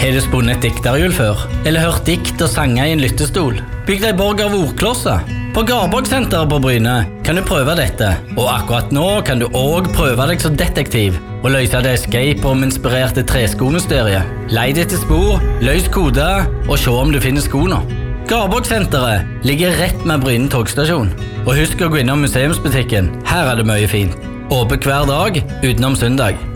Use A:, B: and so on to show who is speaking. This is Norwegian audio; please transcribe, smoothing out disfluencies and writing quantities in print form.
A: Har du spunnet et dikterhjul før? Eller hørt dikt og sanger i en lyttestol? Bygg deg borg av ordklosser. På Garborgsenteret på Bryne kan du prøve dette, og akkurat nå kan du også prøve deg som detektiv og løse det escape room-inspirerte treskomysteriet. Leid etter spor, løs kode og se om du finner skoene. Garborgsenteret ligger rett med Bryne togstasjon. Og husk å gå innom museumsbutikken, her er det mye fint. Åpent hver dag utenom søndag.